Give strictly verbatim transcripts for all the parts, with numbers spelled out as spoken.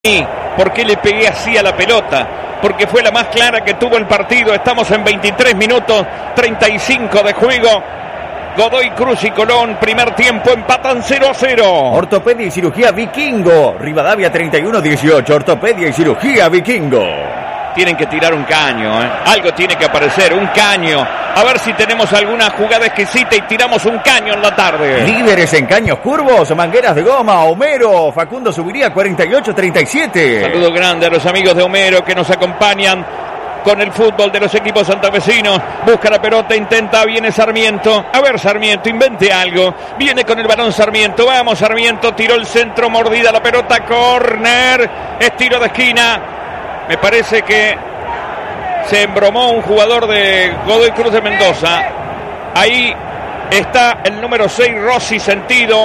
¿Por qué le pegué así a la pelota? Porque fue la más clara que tuvo el partido. Estamos en veintitrés minutos, treinta y cinco de juego. Godoy Cruz y Colón, primer tiempo, empatan cero a cero. Ortopedia y cirugía Vikingo. Rivadavia treinta y uno dieciocho. Ortopedia y cirugía Vikingo. Tienen que tirar un caño, ¿eh? Algo tiene que aparecer, un caño. A ver si tenemos alguna jugada exquisita y tiramos un caño en la tarde. Líderes en caños curvos, mangueras de goma, Homero. Facundo subiría cuarenta y ocho treinta y siete. Saludo grande a los amigos de Homero que nos acompañan con el fútbol de los equipos santafesinos. Busca la pelota, intenta, viene Sarmiento. A ver, Sarmiento, invente algo. Viene con el balón Sarmiento. Vamos, Sarmiento, tiró el centro, mordida la pelota, córner, estiro de esquina. Me parece que se embromó un jugador de Godoy Cruz de Mendoza. Ahí está el número seis, Rossi, sentido.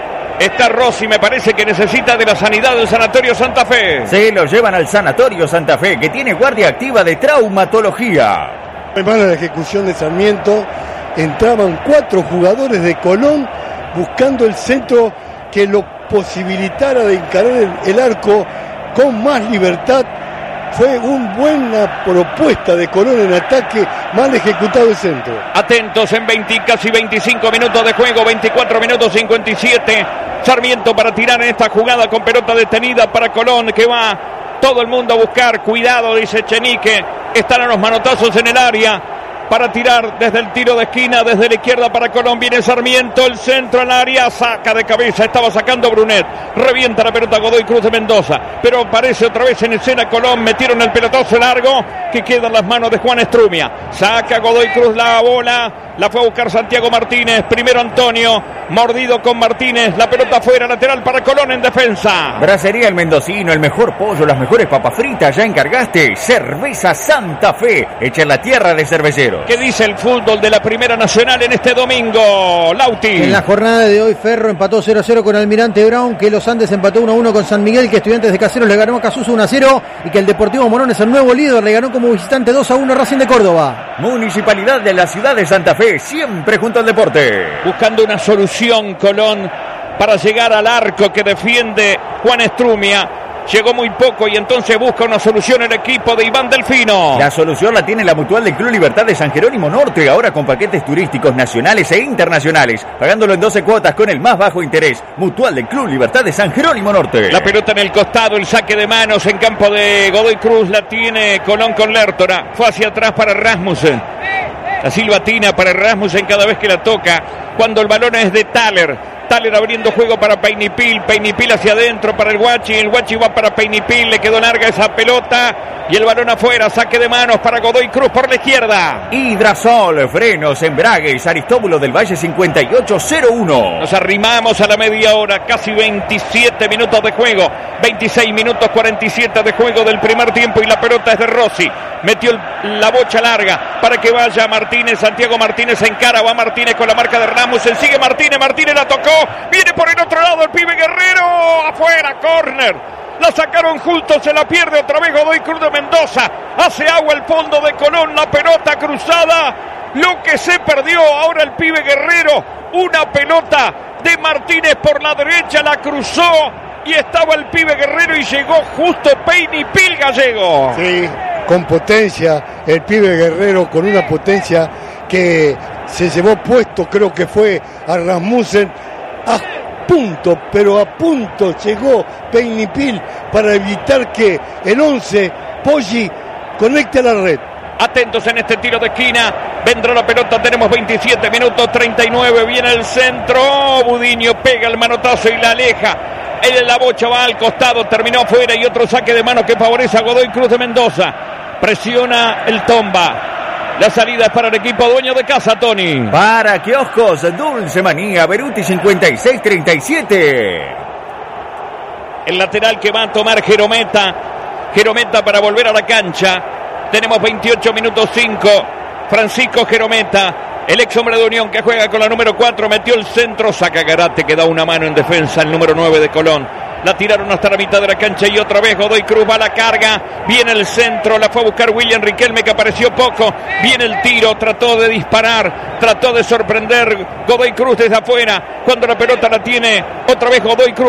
Está Rossi, me parece que necesita de la sanidad del Sanatorio Santa Fe. Se lo llevan al Sanatorio Santa Fe, que tiene guardia activa de traumatología. Hermano, la ejecución de Sarmiento, entraban cuatro jugadores de Colón buscando el centro que lo posibilitara de encarar el, el arco con más libertad. Fue una buena propuesta de Colón en ataque, mal ejecutado el centro. Atentos en veinte, casi veinticinco minutos de juego, veinticuatro minutos cincuenta y siete. Sarmiento para tirar en esta jugada con pelota detenida para Colón, que va todo el mundo a buscar. Cuidado, dice Chenique. Están a los manotazos en el área para tirar desde el tiro de esquina, desde la izquierda para Colón. Viene Sarmiento, el centro al área, saca de cabeza, estaba sacando Brunet. Revienta la pelota Godoy Cruz de Mendoza, pero aparece otra vez en escena Colón. Metieron el pelotazo largo que queda en las manos de Juan Estrumia. Saca Godoy Cruz la bola, la fue a buscar Santiago Martínez. Primero Antonio, mordido con Martínez. La pelota fuera, lateral para Colón en defensa. Bracería El Mendocino, el mejor pollo, las mejores papas fritas. Ya encargaste. Cerveza Santa Fe, hecha en la tierra de cerveceros. ¿Qué dice el fútbol de la Primera Nacional en este domingo, Lauti? En la jornada de hoy, Ferro empató cero a cero con Almirante Brown, que Los Andes empató uno a uno con San Miguel, que Estudiantes de Caseros le ganó a Casuso uno a cero y que el Deportivo Morón es el nuevo líder, le ganó como visitante dos a uno a Racing de Córdoba. Municipalidad de la ciudad de Santa Fe, siempre junto al deporte. Buscando una solución, Colón, para llegar al arco que defiende Juan Estrumia. Llegó muy poco y entonces busca una solución el equipo de Iván Delfino. La solución la tiene la Mutual del Club Libertad de San Jerónimo Norte, ahora con paquetes turísticos nacionales e internacionales, pagándolo en doce cuotas con el más bajo interés. Mutual del Club Libertad de San Jerónimo Norte. La pelota en el costado, el saque de manos en campo de Godoy Cruz, la tiene Colón con Lertora. Fue hacia atrás para Rasmussen. La silbatina para Rasmussen cada vez que la toca, cuando el balón es de Thaler. Thaler abriendo juego para Peinipil, Peinipil hacia adentro para el Guachi, el Guachi va para Peinipil, le quedó larga esa pelota y el balón afuera, saque de manos para Godoy Cruz por la izquierda. Hidrasol, frenos, embragues, Aristóbulo del Valle cincuenta y ocho cero uno. Nos arrimamos a la media hora, casi veintisiete minutos de juego, veintiséis minutos cuarenta y siete de juego del primer tiempo y la pelota es de Rossi. Metió el, la bocha larga para que vaya Martínez, Santiago Martínez encara, va Martínez con la marca de Rasmussen, sigue Martínez, Martínez la tocó, viene por el otro lado el pibe Guerrero, afuera, córner, la sacaron juntos, se la pierde otra vez Godoy Cruz de Mendoza, hace agua el fondo de Colón, la pelota cruzada, lo que se perdió ahora el pibe Guerrero, una pelota de Martínez por la derecha, la cruzó y estaba el pibe Guerrero y llegó justo Peinipil Gallego. Sí, con potencia, el pibe Guerrero con una potencia que se llevó puesto, creo que fue a Rasmussen, a punto, pero a punto llegó Peinipil para evitar que el once, Poggi, conecte a la red. Atentos en este tiro de esquina, vendrá la pelota, tenemos veintisiete minutos, treinta y nueve, viene el centro, Budiño pega el manotazo y la aleja. El la bocha va al costado, terminó fuera y otro saque de mano que favorece a Godoy Cruz de Mendoza. Presiona el Tomba. La salida es para el equipo dueño de casa, Tony. Para kioscos, Dulce Manía, Beruti cincuenta y seis treinta y siete. El lateral que va a tomar Jerometa. Jerometa para volver a la cancha. Tenemos veintiocho minutos cinco. Francisco Jerometa, el ex hombre de Unión que juega con la número cuatro, metió el centro, saca Garate que da una mano en defensa, el número nueve de Colón. La tiraron hasta la mitad de la cancha y otra vez Godoy Cruz va a la carga. Viene el centro, la fue a buscar William Riquelme que apareció poco. Viene el tiro, trató de disparar, trató de sorprender Godoy Cruz desde afuera. Cuando la pelota la tiene otra vez Godoy Cruz.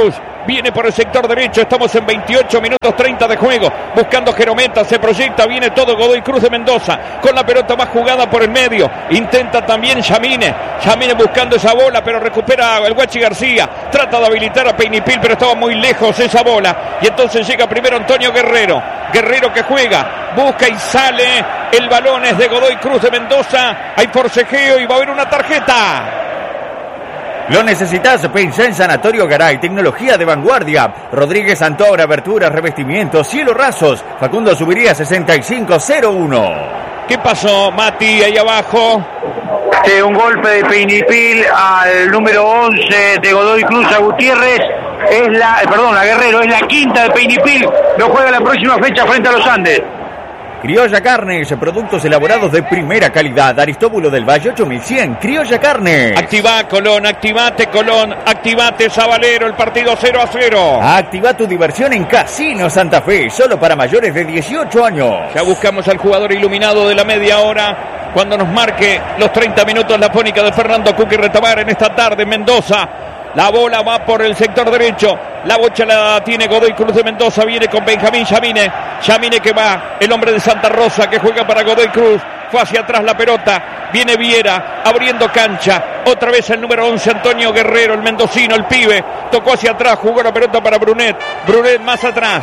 viene por el sector derecho, estamos en veintiocho minutos treinta de juego, buscando Jerometa, se proyecta, viene todo Godoy Cruz de Mendoza, con la pelota más jugada por el medio, intenta también Yamine, Yamine buscando esa bola, pero recupera el Guachi García, trata de habilitar a Peinipil, pero estaba muy lejos esa bola, y entonces llega primero Antonio Guerrero, Guerrero que juega, busca y sale, el balón es de Godoy Cruz de Mendoza, hay forcejeo y va a haber una tarjeta. Lo necesitas, pensá en Sanatorio Garay, tecnología de vanguardia. Rodríguez Santoro, aberturas, revestimientos, cielo rasos. Facundo Subiría sesenta y cinco cero uno. ¿Qué pasó, Mati, ahí abajo? Eh, un golpe de Peinipil al número once de Godoy Cruz, a Gutiérrez. Es la, eh, perdón, a Guerrero, es la quinta de Peinipil. Lo juega la próxima fecha frente a los Andes. Criolla Carnes, productos elaborados de primera calidad. Aristóbulo del Valle ocho mil cien, Criolla Carnes. Activá Colón, activate Colón, activate Sabalero, el partido cero a cero. Activa tu diversión en Casino Santa Fe, solo para mayores de dieciocho años. Ya buscamos al jugador iluminado de la media hora, cuando nos marque los treinta minutos la fónica de Fernando Cuqui Retabar en esta tarde en Mendoza. La bola va por el sector derecho. La bocha la tiene Godoy Cruz de Mendoza. Viene con Benjamín Yamine. Yamine que va. El hombre de Santa Rosa que juega para Godoy Cruz. Fue hacia atrás la pelota. Viene Viera abriendo cancha. Otra vez el número once Antonio Guerrero. El mendocino, el pibe. Tocó hacia atrás. Jugó la pelota para Brunet. Brunet más atrás.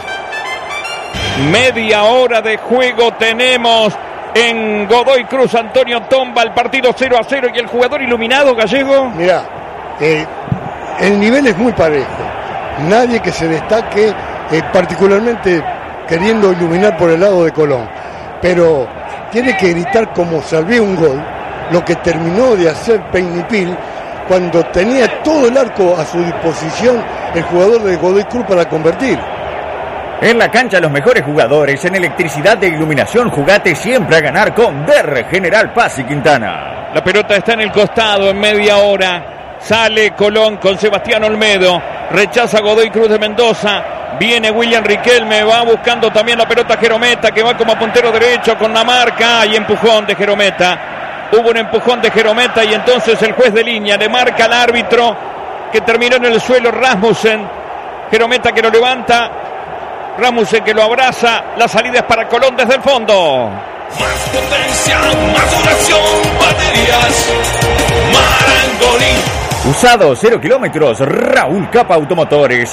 Media hora de juego tenemos en Godoy Cruz. Antonio Tomba. El partido cero a cero. Y el jugador iluminado, Gallego. Mirá. Eh, El nivel es muy parejo. Nadie que se destaque, eh, particularmente queriendo iluminar por el lado de Colón. Pero tiene que gritar como salvé un gol, lo que terminó de hacer Peinipil cuando tenía todo el arco a su disposición el jugador de Godoy Cruz para convertir. En la cancha los mejores jugadores, en electricidad de iluminación, jugate siempre a ganar con D E R General Paz y Quintana. La pelota está en el costado en media hora. Sale Colón con Sebastián Olmedo. Rechaza Godoy Cruz de Mendoza. Viene William Riquelme. Va buscando también la pelota Jerometa, que va como puntero derecho con la marca. Y empujón de Jerometa. Hubo un empujón de Jerometa y entonces el juez de línea le marca al árbitro, que terminó en el suelo, Rasmussen. Jerometa que lo levanta. Rasmussen que lo abraza. La salida es para Colón desde el fondo. Más potencia, más duración, baterías Marangoni. Usado cero kilómetros, Raúl Capa Automotores,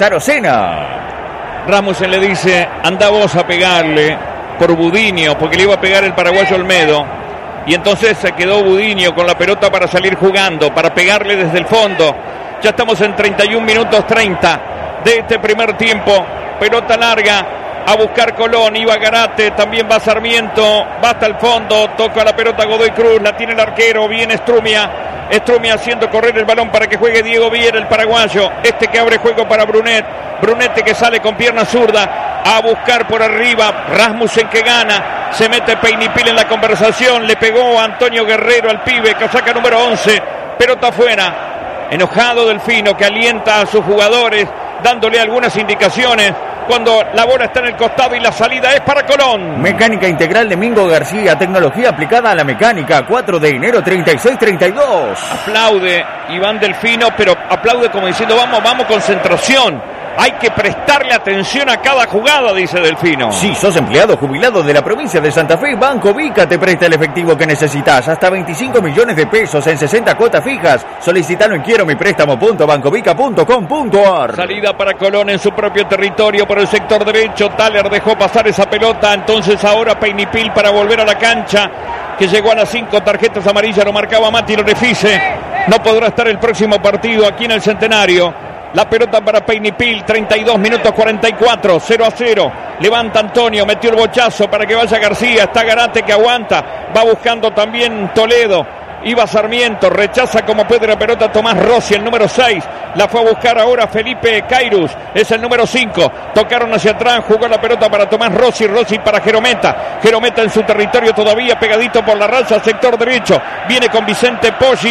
Arocena. Rasmussen le dice, anda vos a pegarle por Budiño, porque le iba a pegar el paraguayo Olmedo. Y entonces se quedó Budiño con la pelota para salir jugando, para pegarle desde el fondo. Ya estamos en treinta y un minutos treinta de este primer tiempo. Pelota larga a buscar Colón, iba Garate, también va Sarmiento, va hasta el fondo, toca la pelota Godoy Cruz, la tiene el arquero, viene Strumia. Strumia haciendo correr el balón para que juegue Diego Viera, el paraguayo. Este que abre juego para Brunet. Brunete que sale con pierna zurda a buscar por arriba. Rasmussen que gana. Se mete Peinipil en la conversación. Le pegó a Antonio Guerrero, al pibe, casaca número once. Pelota afuera. Enojado Delfino, que alienta a sus jugadores, dándole algunas indicaciones, cuando la bola está en el costado y la salida es para Colón. Mecánica Integral de Mingo García, tecnología aplicada a la mecánica, cuatro de enero treinta y seis treinta y dos. Aplaude Iván Delfino, pero aplaude como diciendo, vamos, vamos, concentración. Hay que prestarle atención a cada jugada, dice Delfino. Si sos empleado jubilado de la provincia de Santa Fe, Banco Vica te presta el efectivo que necesitas. Hasta veinticinco millones de pesos en sesenta cuotas fijas. Solicitalo en quiero mi préstamo punto bancovica punto com punto ar. Salida para Colón en su propio territorio por el sector derecho. Thaler dejó pasar esa pelota. Entonces ahora Peinipil para volver a la cancha, que llegó a las cinco tarjetas amarillas. Lo marcaba Mati Lorefice. No podrá estar el próximo partido aquí en el Centenario. La pelota para Peinipil, treinta y dos minutos cuarenta y cuatro, cero a cero. Levanta Antonio, metió el bochazo para que vaya García. Está Garate que aguanta. Va buscando también Toledo. Iba Sarmiento, rechaza como puede la pelota Tomás Rossi, el número seis. La fue a buscar ahora Felipe Cairus, es el número cinco. Tocaron hacia atrás, jugó la pelota para Tomás Rossi, Rossi para Jerometa. Jerometa en su territorio todavía, pegadito por la raza, sector derecho. Viene con Vicente Poggi.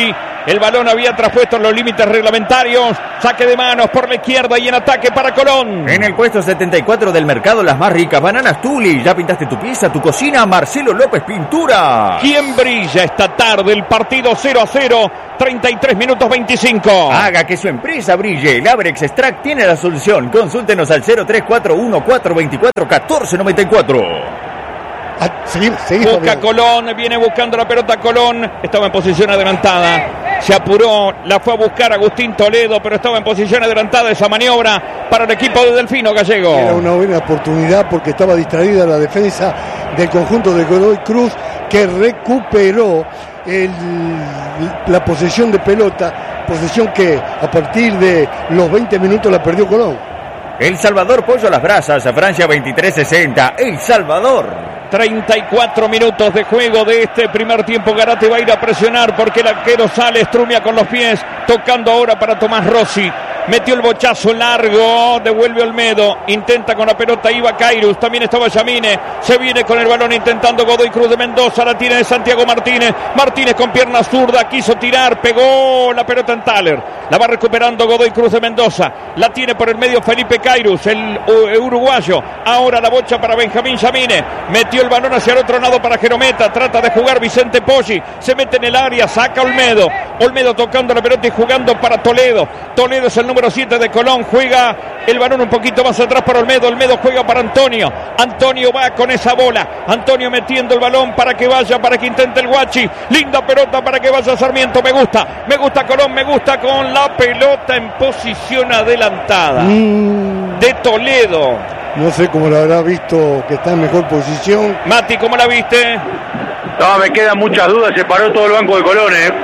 El balón había traspuesto los límites reglamentarios. Saque de manos por la izquierda y en ataque para Colón. En el puesto setenta y cuatro del mercado, las más ricas bananas Tuli. Ya pintaste tu pieza, tu cocina. Marcelo López Pintura. ¿Quién brilla esta tarde? El partido cero a cero. treinta y tres minutos veinticinco. Haga que su empresa brille. El Abrex Extract tiene la solución. Consúltenos al cero tres cuatro uno cuatro dos cuatro uno cuatro nueve cuatro. Ah, seguimos, seguimos, Busca Colón, viene buscando la pelota Colón. Estaba en posición adelantada. Se apuró, la fue a buscar Agustín Toledo, pero estaba en posición adelantada esa maniobra para el equipo de Delfino Gallego. Era una buena oportunidad porque estaba distraída la defensa del conjunto de Godoy Cruz, que recuperó el, la posesión de pelota, posesión que a partir de los veinte minutos la perdió Colón. El Salvador Pollo a las brasas, a Francia veintitrés sesenta. El Salvador. treinta y cuatro minutos de juego de este primer tiempo. Garate va a ir a presionar porque el arquero sale, Strumia con los pies, tocando ahora para Tomás Rossi. Metió el bochazo largo, devuelve Olmedo, intenta con la pelota, iba Cairus, también estaba Yamine, se viene con el balón intentando Godoy Cruz de Mendoza, la tiene de Santiago Martínez, Martínez con pierna zurda, quiso tirar, pegó la pelota en Thaler, la va recuperando Godoy Cruz de Mendoza, la tiene por el medio Felipe Cairus, el uh, uruguayo, ahora la bocha para Benjamín Yamine, metió el balón hacia el otro lado para Jerometa, trata de jugar Vicente Poggi, se mete en el área, saca Olmedo, Olmedo tocando la pelota y jugando para Toledo, Toledo es el número siete de Colón, juega el balón un poquito más atrás para Olmedo, Olmedo juega para Antonio, Antonio va con esa bola, Antonio metiendo el balón para que vaya, para que intente el Guachi, linda pelota para que vaya Sarmiento, me gusta, me gusta Colón, me gusta con la pelota en posición adelantada Mm, de Toledo. no sé cómo lo habrá visto que está en mejor posición. Mati, ¿cómo la viste? No, me quedan muchas dudas, se paró todo el banco de Colón, ¿eh?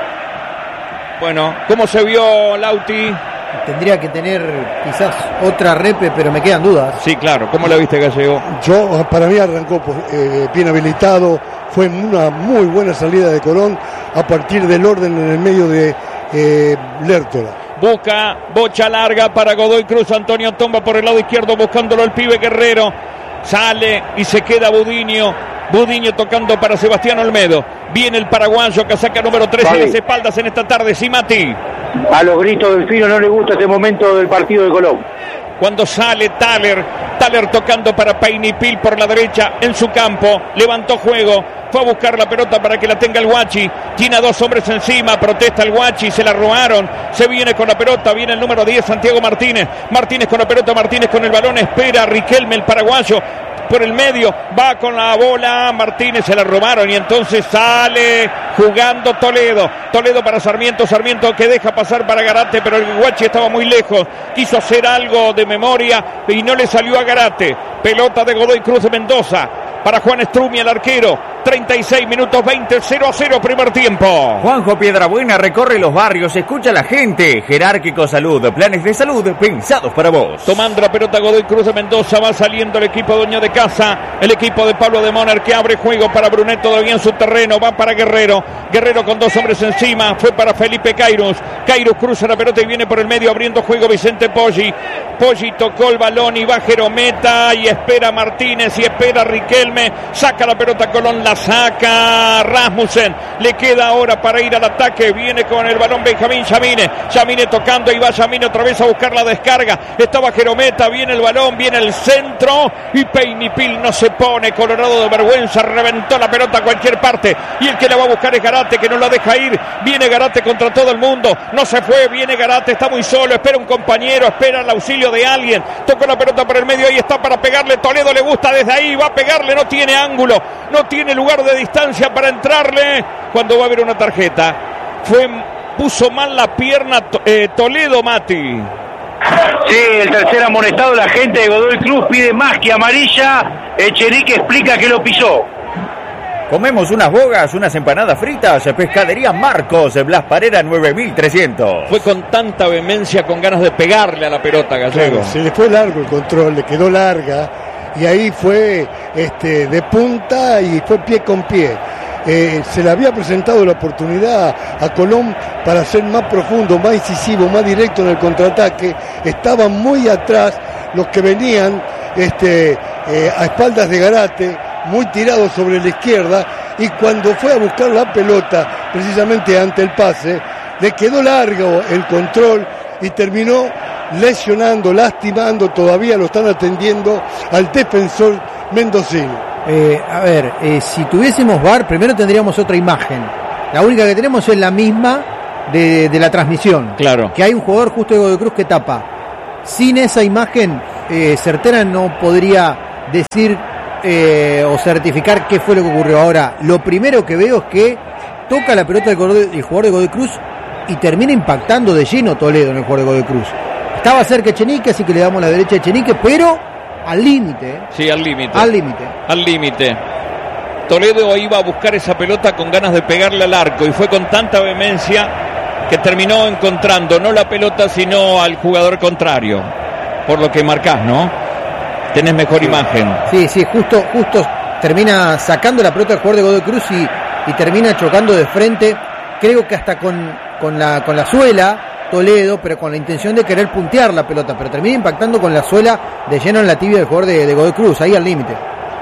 Bueno, ¿cómo se vio Lauti? Tendría que tener quizás otra repe, pero me quedan dudas. Sí, claro, ¿cómo la viste Gallego? Yo, para mí arrancó pues, eh, bien habilitado, fue una muy buena salida de Colón a partir del orden en el medio de eh, Lertora. Busca bocha larga para Godoy Cruz, Antonio Tomba por el lado izquierdo buscándolo el pibe Guerrero, sale y se queda Budiño, Budiño tocando para Sebastián Olmedo, viene el paraguayo que saca número trece Vale. en las espaldas en esta tarde, sí Mati. A los gritos del Fino no le gusta este momento del partido de Colón. Cuando sale Thaler, Thaler tocando para Peinipil por la derecha en su campo, levantó juego, fue a buscar la pelota para que la tenga el Guachi, tiene a dos hombres encima, protesta el Guachi, se la robaron, se viene con la pelota, viene el número diez Santiago Martínez, Martínez con la pelota, Martínez con el balón, espera Riquelme el paraguayo, por el medio, va con la bola, Martínez se la robaron y entonces sale jugando Toledo, Toledo para Sarmiento, Sarmiento que deja pasar para Garate, pero el Guachi estaba muy lejos, quiso hacer algo de memoria y no le salió a Garate, pelota de Godoy Cruz de Mendoza, para Juan Strumia el arquero, treinta y seis minutos veinte, cero a cero primer tiempo. Juanjo Piedrabuena recorre los barrios, escucha a la gente. Jerárquico Salud, planes de salud pensados para vos. Tomando la pelota Godoy Cruz de Mendoza, va saliendo el equipo dueño de casa, el equipo de Pablo de Moner que abre juego para Brunet todavía en su terreno, va para Guerrero, Guerrero con dos hombres encima, fue para Felipe Cairus, Cairus cruza la pelota y viene por el medio abriendo juego Vicente Poggi, Poggi tocó el balón y va Jerometa y espera Martínez y espera Riquelme, saca la pelota Colón, la saca Rasmussen, le queda ahora para ir al ataque, viene con el balón Benjamín Yamine, Yamine tocando y va Yamine otra vez a buscar la descarga, estaba Jerometa, viene el balón, viene el centro y Peinipil no se pone, Colorado de vergüenza, reventó la pelota a cualquier parte y el que la va a buscar es Garate que no la deja ir, viene Garate contra todo el mundo, no se fue, viene Garate, está muy solo, espera un compañero, espera el auxilio de alguien, tocó la pelota por el medio, ahí está para pegarle, Toledo le gusta desde ahí, va a pegarle, no tiene ángulo, no tiene lugar de distancia para entrarle, cuando va a haber una tarjeta, fue, puso mal la pierna eh, Toledo, Mati. Sí, el tercer amonestado, la gente de Godoy Cruz pide más que amarilla, Echenique explica que lo pisó. Comemos unas bogas, unas empanadas fritas, Pescadería Marcos, Blas Parera nueve mil trescientos. Fue con tanta vehemencia, con ganas de pegarle a la pelota, Gallego. Claro, se le fue largo el control, le quedó larga y ahí fue este, de punta y fue pie con pie. Eh, se le había presentado la oportunidad a Colón para ser más profundo, más incisivo, más directo en el contraataque. Estaban muy atrás los que venían este, eh, a espaldas de Garate, muy tirados sobre la izquierda, y cuando fue a buscar la pelota, precisamente ante el pase, le quedó largo el control y terminó lesionando, lastimando, todavía lo están atendiendo al defensor mendocino. Eh, a ver, eh, si tuviésemos V A R, primero tendríamos otra imagen. La única que tenemos es la misma de, de la transmisión. Claro. Que hay un jugador justo de Godoy Cruz que tapa. Sin esa imagen, eh, certera no podría decir eh, o certificar qué fue lo que ocurrió. Ahora, lo primero que veo es que toca la pelota del Godoy, el jugador de Godoy Cruz y termina impactando de lleno Toledo en el jugador de Godoy Cruz. Estaba cerca Echenique, así que le damos la derecha a Echenique, pero al límite. ¿eh? Sí, al límite. Al límite. Al límite. Toledo iba a buscar esa pelota con ganas de pegarle al arco y fue con tanta vehemencia que terminó encontrando no la pelota sino al jugador contrario. Por lo que marcás, ¿no? Tenés mejor sí. imagen. Sí, sí, justo, justo termina sacando la pelota del jugador de Godoy Cruz y, y termina chocando de frente, creo que hasta con, con, la, con la suela Toledo, pero con la intención de querer puntear la pelota, pero termina impactando con la suela de lleno en la tibia del jugador de, de Godoy Cruz, ahí al límite.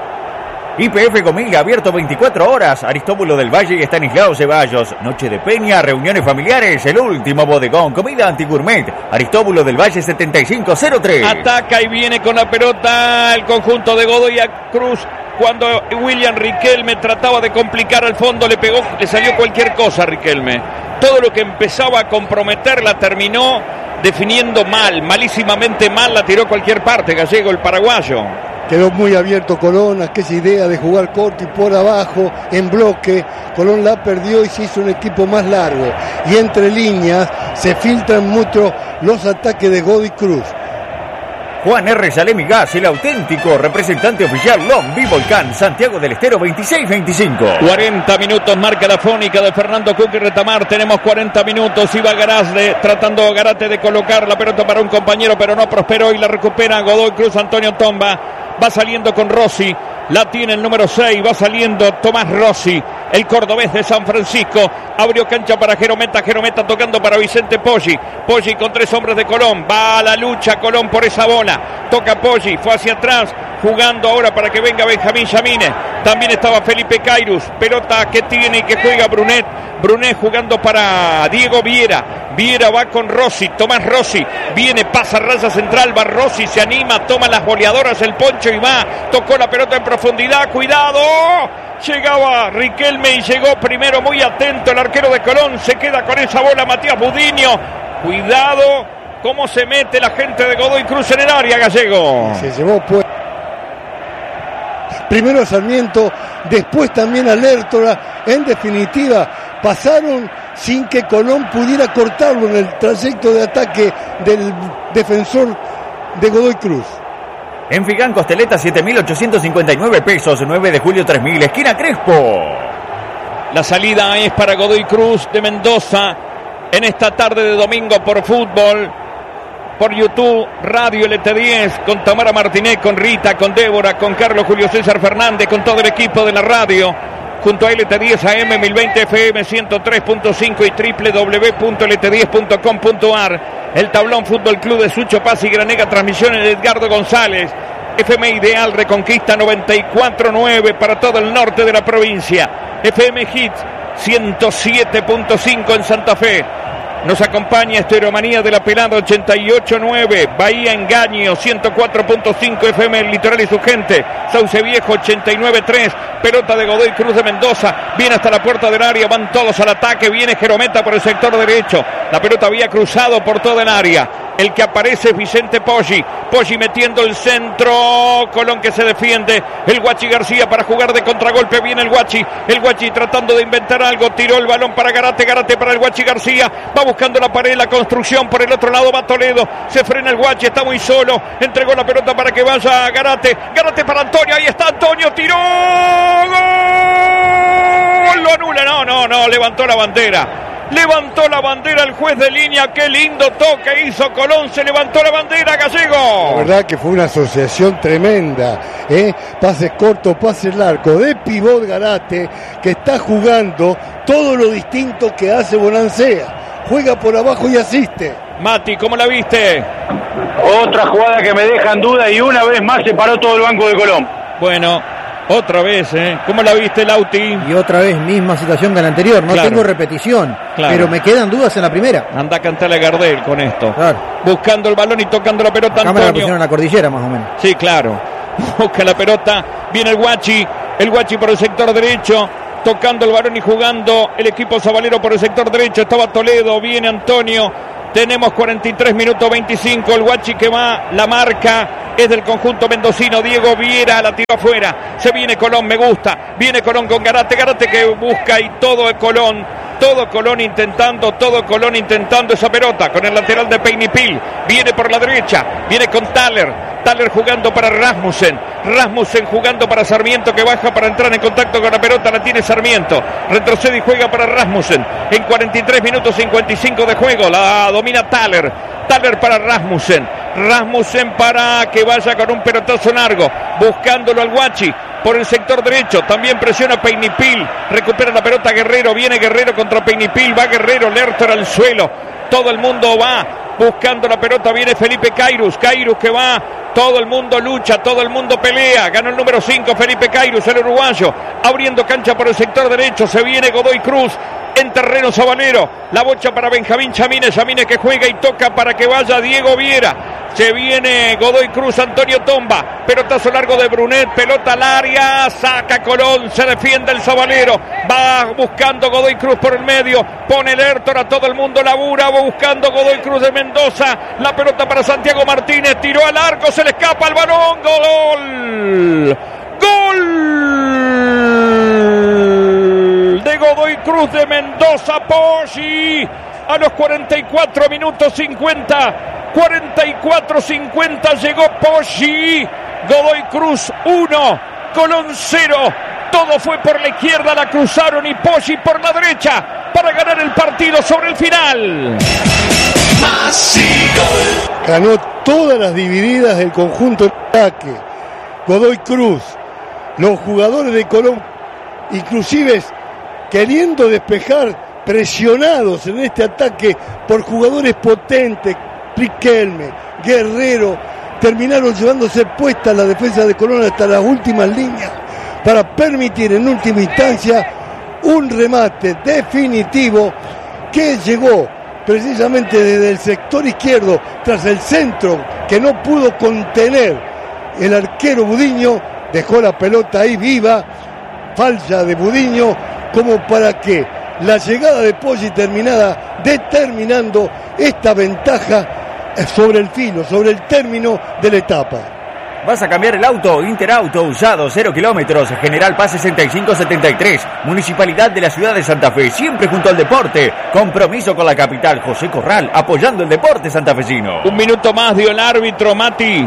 Y P F Comilga, abierto veinticuatro horas. Aristóbulo del Valle y Estanislao Ceballos. Noche de peña, reuniones familiares, el último bodegón, comida antigourmet. Aristóbulo del Valle setenta y cinco cero tres. Ataca y viene con la pelota el conjunto de Godoy Cruz. Cuando William Riquelme trataba de complicar al fondo, le pegó, le salió cualquier cosa a Riquelme. Todo lo que empezaba a comprometerla terminó definiendo mal, malísimamente mal, la tiró a cualquier parte, Gallego, el paraguayo. Quedó muy abierto Colón, aquella idea de jugar corto y por abajo, en bloque. Colón la perdió y se hizo un equipo más largo. Y entre líneas se filtran mucho los ataques de Godoy Cruz. Juan R. Salemi Gas, el auténtico representante oficial Long B Volcán, Santiago del Estero veintiséis veinticinco. cuarenta minutos, marca la fónica de Fernando Cuqui Retamar. Tenemos cuarenta minutos. Iba Garazde tratando Garate de colocar la pelota para un compañero, pero no prosperó y la recupera Godoy Cruz. Antonio Tomba va saliendo con Rossi. La tiene el número seis, va saliendo Tomás Rossi, el cordobés de San Francisco. Abrió cancha para Jerometa, Jerometa tocando para Vicente Poggi. Poggi con tres hombres de Colón, va a la lucha Colón por esa bola. Toca Poggi, fue hacia atrás, jugando ahora para que venga Benjamín Yamínez. También estaba Felipe Cairus, pelota que tiene y que juega Brunet. Brunet jugando para Diego Viera. Viera va con Rossi, Tomás Rossi, viene, pasa raya central, va Rossi, se anima, toma las goleadoras el poncho y va, tocó la pelota en profundidad, cuidado, llegaba Riquelme y llegó primero muy atento el arquero de Colón, se queda con esa bola Matías Budiño, cuidado cómo se mete la gente de Godoy Cruz en el área, Gallego. Se llevó pues primero a Sarmiento, después también a Lertora, en definitiva pasaron sin que Colón pudiera cortarlo en el trayecto de ataque del defensor de Godoy Cruz. En Figán Costeleta siete mil ochocientos cincuenta y nueve pesos, nueve de julio tres mil, esquina Crespo. La salida es para Godoy Cruz de Mendoza en esta tarde de domingo por fútbol, por YouTube, Radio L T diez, con Tamara Martínez, con Rita, con Débora, con Carlos Julio César Fernández, con todo el equipo de la radio, junto a L T diez A M mil veinte F M ciento tres punto cinco y doble u doble u doble u punto L T diez punto com punto a r. El Tablón Fútbol Club de Sucho Paz y Granega, transmisiones de Edgardo González. F M Ideal Reconquista noventa y cuatro nueve para todo el norte de la provincia. F M Hits ciento siete punto cinco en Santa Fe. Nos acompaña Estereomanía de la Pelada ochenta y ocho nueve, Bahía Engaño ciento cuatro punto cinco F M El Litoral y su gente, Sauce Viejo ochenta y nueve tres, pelota de Godoy Cruz de Mendoza, viene hasta la puerta del área, van todos al ataque, viene Jerometa por el sector derecho, la pelota había cruzado por toda el área, el que aparece es Vicente Poggi, Poggi metiendo el centro, Colón que se defiende, el Guachi García para jugar de contragolpe, viene el Guachi, el Guachi tratando de inventar algo, tiró el balón para Garate, Garate para el Guachi García, va buscando la pared, la construcción, por el otro lado va Toledo, se frena el Guachi, está muy solo, entregó la pelota para que vaya Garate, Garate para Antonio, ahí está Antonio, tiró, gol, lo anula, no, no, no, levantó la bandera, levantó la bandera el juez de línea, qué lindo toque hizo Colón, se levantó la bandera, Gallego. La verdad que fue una asociación tremenda, ¿eh? Pases cortos, pases largos, de pivot Garate, que está jugando todo lo distinto que hace Bonancea, juega por abajo y asiste. Mati, ¿cómo la viste? Otra jugada que me deja en duda y una vez más se paró todo el banco de Colón. Bueno, Otra vez, ¿eh? ¿Cómo la viste, Lauti? Y otra vez, misma situación que la anterior. No Claro. tengo repetición, Claro. pero me quedan dudas en la primera. Anda a cantarle a Gardel con esto. Claro. Buscando el balón y tocando la pelota, Acá me la Antonio. pusieron en la cordillera, más o menos. Sí, claro. Busca la pelota. Viene el Guachi. El Guachi por el sector derecho. Tocando el balón y jugando el equipo sabalero por el sector derecho. Estaba Toledo. Viene Antonio. Tenemos cuarenta y tres minutos veinticinco. El Guachi que va. La marca es del conjunto mendocino. Diego Viera la tiró afuera. Se viene Colón. Me gusta. Viene Colón con Garate. Garate que busca y todo es Colón. Todo Colón intentando, todo Colón intentando esa pelota con el lateral de Peinipil. Viene por la derecha, viene con Thaler. Thaler jugando para Rasmussen. Rasmussen jugando para Sarmiento que baja para entrar en contacto con la pelota. La tiene Sarmiento. Retrocede y juega para Rasmussen. En cuarenta y tres minutos cincuenta y cinco de juego. La domina Thaler. Thaler para Rasmussen. Rasmussen para que vaya con un pelotazo largo. Buscándolo al Guachi. Por el sector derecho, también presiona Peinipil, recupera la pelota Guerrero, viene Guerrero contra Peinipil, va Guerrero, Lertor al suelo, todo el mundo va buscando la pelota, viene Felipe Cairus, Cairus que va, todo el mundo lucha, todo el mundo pelea, ganó el número cinco Felipe Cairus, el uruguayo, abriendo cancha por el sector derecho, se viene Godoy Cruz en terreno sabalero, la bocha para Benjamín Chamines, Chamines que juega y toca para que vaya Diego Viera, se viene Godoy Cruz, Antonio Tomba, pelotazo largo de Brunet, pelota al área, saca Colón, se defiende el sabalero, va buscando Godoy Cruz por el medio, pone el Lertor a todo el mundo, labura, va buscando Godoy Cruz de Mendoza, la pelota para Santiago Martínez, tiró al arco, se le escapa el balón, gol, gol de Godoy Cruz de Mendoza, Poggi, a los cuarenta y cuatro minutos cincuenta, cuarenta y cuatro cincuenta llegó Poggi, Godoy Cruz uno, Colón cero, todo fue por la izquierda, la cruzaron y Poggi por la derecha para ganar el partido sobre el final. Más y gol. Ganó todas las divididas del conjunto de ataque. Godoy Cruz, los jugadores de Colón, inclusive queriendo despejar, presionados en este ataque por jugadores potentes, Riquelme, Guerrero, terminaron llevándose puesta la defensa de Colón hasta las últimas líneas para permitir en última instancia un remate definitivo que llegó precisamente desde el sector izquierdo tras el centro que no pudo contener el arquero Budiño, dejó la pelota ahí viva, falsa de Budiño, como para que la llegada de Poggi terminada determinando esta ventaja sobre el filo, sobre el término de la etapa. ¿Vas a cambiar el auto? Interauto usado, cero kilómetros, General Paz sesenta y cinco setenta y tres, Municipalidad de la Ciudad de Santa Fe, siempre junto al deporte. Compromiso con la capital, José Corral, apoyando el deporte santafesino. Un minuto más dio el árbitro, Mati.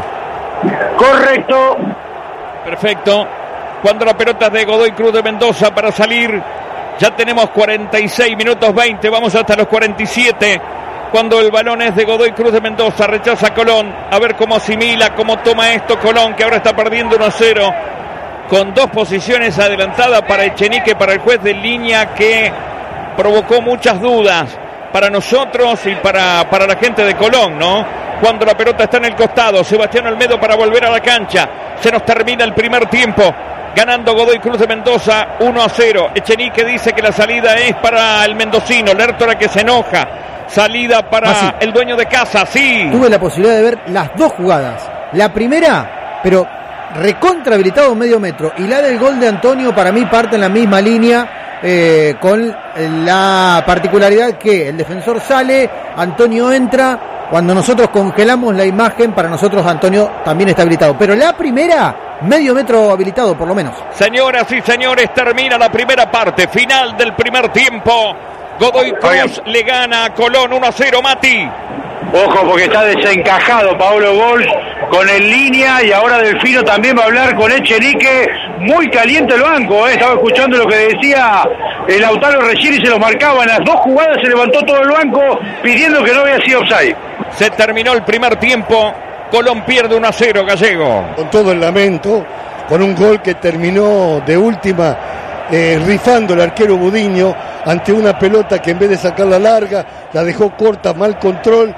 Correcto. Perfecto. Cuando la pelota es de Godoy Cruz de Mendoza para salir, ya tenemos cuarenta y seis minutos veinte, vamos hasta los cuarenta y siete. Cuando el balón es de Godoy Cruz de Mendoza, rechaza Colón, a ver cómo asimila, cómo toma esto Colón, que ahora está perdiendo uno a cero, con dos posiciones adelantadas para Echenique, para el juez de línea, que provocó muchas dudas para nosotros y para, para la gente de Colón, ¿no? Cuando la pelota está en el costado, Sebastián Olmedo para volver a la cancha, se nos termina el primer tiempo, ganando Godoy Cruz de Mendoza uno a cero. Echenique dice que la salida es para el mendocino, Lertora que se enoja. Salida para ah, sí. el dueño de casa, sí. Tuve la posibilidad de ver las dos jugadas. La primera, pero recontra habilitado medio metro. Y la del gol de Antonio, para mí, parte en la misma línea, eh, con la particularidad que el defensor sale, Antonio entra. Cuando nosotros congelamos la imagen, para nosotros Antonio también está habilitado. Pero la primera, medio metro habilitado, por lo menos. Señoras y señores, termina la primera parte, final del primer tiempo. Godoy Cruz le gana a Colón uno a cero, Mati. Ojo porque está desencajado Paolo Gol con el línea y ahora Delfino también va a hablar con Echenique. Muy caliente el banco, ¿eh? Estaba escuchando lo que decía el Lautaro recién y se lo marcaba. En las dos jugadas se levantó todo el banco pidiendo que no había sido offside. Se terminó el primer tiempo. Colón pierde uno a cero, Gallego. Con todo el lamento, con un gol que terminó de última eh, rifando el arquero Budiño ante una pelota que en vez de sacarla larga la dejó corta, mal control,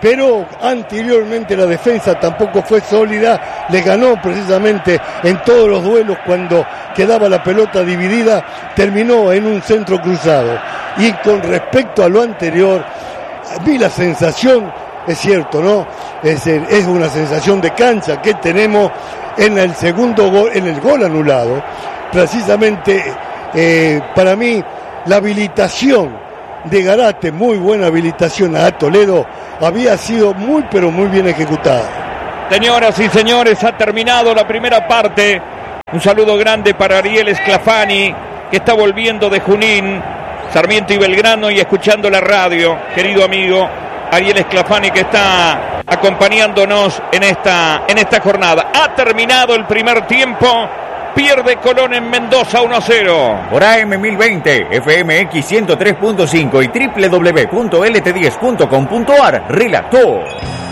pero anteriormente la defensa tampoco fue sólida, le ganó precisamente en todos los duelos cuando quedaba la pelota dividida, terminó en un centro cruzado. Y con respecto a lo anterior, vi la sensación, es cierto, ¿no? Es, es una sensación de cancha que tenemos en el segundo gol, en el gol anulado. Precisamente, eh, para mí, la habilitación de Garate, muy buena habilitación a Toledo, había sido muy, pero muy bien ejecutada. Señoras y señores, ha terminado la primera parte. Un saludo grande para Ariel Sclafani, que está volviendo de Junín, Sarmiento y Belgrano, y escuchando la radio. Querido amigo Ariel Sclafani, que está acompañándonos en esta, en esta jornada. Ha terminado el primer tiempo. Pierde Colón en Mendoza uno a cero. Por A M mil veinte, F M X ciento tres punto cinco y doble u doble u doble u punto L T diez punto com punto A R, relató.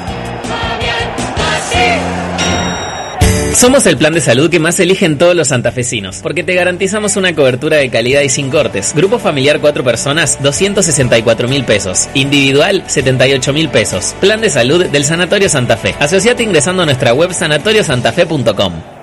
Somos el plan de salud que más eligen todos los santafesinos, porque te garantizamos una cobertura de calidad y sin cortes. Grupo familiar cuatro personas, doscientos sesenta y cuatro mil pesos. Individual, setenta y ocho mil pesos. Plan de salud del Sanatorio Santa Fe. Asociate ingresando a nuestra web sanatorio santa fe punto com.